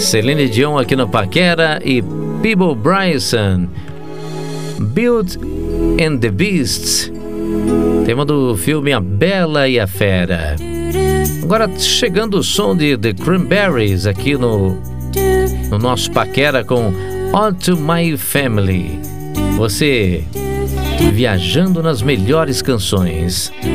Celine Dion aqui no Paquera e Peabo Bryson, Beauty and the Beast, tema do filme A Bela e a Fera. Agora chegando o som de The Cranberries aqui no nosso Paquera com On to My Family. Você viajando nas melhores canções.